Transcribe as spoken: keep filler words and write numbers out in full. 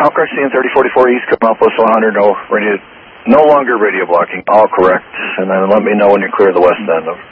Hawk R C N thirty forty-four East, come out plus one hundred, no radio, no longer radio blocking, all correct. And then let me know when you clear the west end. Over.